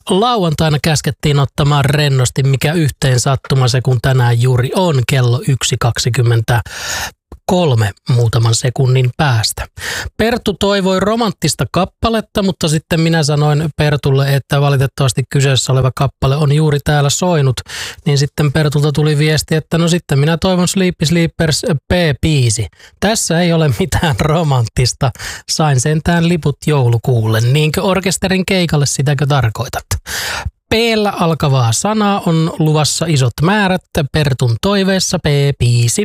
lauantaina käskettiin ottamaan rennosti, mikä yhteen sattuma se kun tänään juuri on kello 1.23 muutaman sekunnin päästä. Perttu toivoi romanttista kappaletta, mutta sitten minä sanoin Pertulle, että valitettavasti kyseessä oleva kappale on juuri täällä soinut. Niin sitten Pertulta tuli viesti, että no sitten minä toivon Sleepy Sleepers P-biisi. Tässä ei ole mitään romanttista. Sain sentään liput joulukuulle. Niinkö orkesterin keikalle, sitäkö tarkoitat? P-llä alkavaa sanaa on luvassa isot määrät. Pertun toiveessa P-biisi.